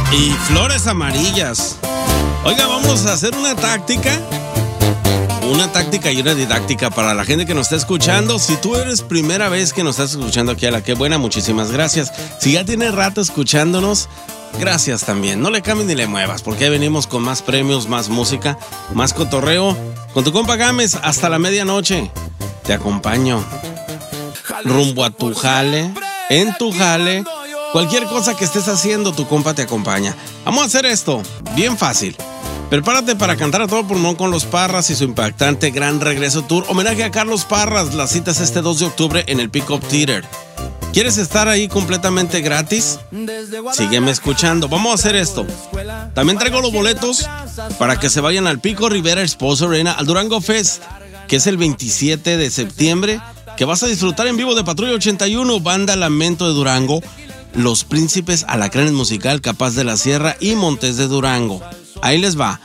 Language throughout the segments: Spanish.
Y flores amarillas. Oiga, vamos a hacer una táctica y una didáctica para la gente que nos está escuchando. Si tú eres primera vez que nos estás escuchando aquí a La Qué Buena, muchísimas gracias. Si ya tienes rato escuchándonos, gracias también. No le cambies ni le muevas, porque ahí venimos con más premios, más música, más cotorreo. Con tu compa Gámez hasta la medianoche. Te acompaño rumbo a tu jale, en tu jale. Cualquier cosa que estés haciendo, tu compa te acompaña. Vamos a hacer esto, bien fácil. Prepárate para cantar a todo pulmón con Los Parras y su impactante Gran Regreso Tour. Homenaje a Carlos Parras. La cita es este 2 de octubre en el Pickup Theater. ¿Quieres estar ahí completamente gratis? Sígueme escuchando. Vamos a hacer esto. También traigo los boletos para que se vayan al Pico Rivera Expo Arena, al Durango Fest, que es el 27 de septiembre, que vas a disfrutar en vivo de Patrulla 81, Banda Lamento de Durango, Los Príncipes, Alacranes Musical, Capaz de la Sierra y Montes de Durango. Ahí les va.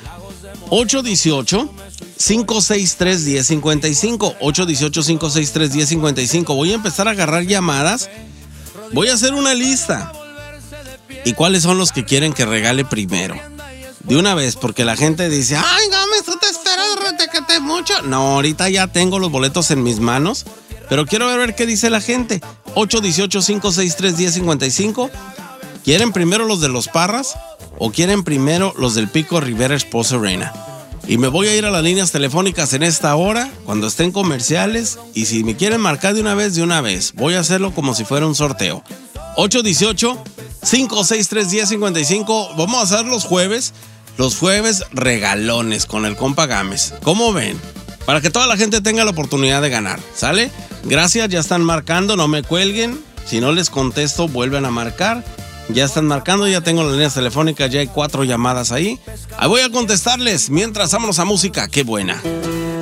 818-563-1055. 818-563-1055. Voy a empezar a agarrar llamadas. Voy a hacer una lista. ¿Y cuáles son los que quieren que regale primero? De una vez, porque la gente dice, ay, Gámez, tú te esperas retequete mucho. No, ahorita ya tengo los boletos en mis manos, pero quiero ver qué dice la gente. 818-563-1055. ¿Quieren primero los de Los Parras o quieren primero los del Pico Rivera Expo Arena? Y me voy a ir a las líneas telefónicas en esta hora, cuando estén comerciales, y si me quieren marcar de una vez. Voy a hacerlo como si fuera un sorteo. 818-563-1055. Vamos a hacer los jueves regalones con el compa Gámez. ¿Cómo ven? Para que toda la gente tenga la oportunidad de ganar, ¿sale? Gracias, ya están marcando, no me cuelguen. Si no les contesto, vuelven a marcar. Ya están marcando, ya tengo las líneas telefónicas, ya hay 4 llamadas ahí. Ahí voy a contestarles. Mientras, vámonos a música, qué buena.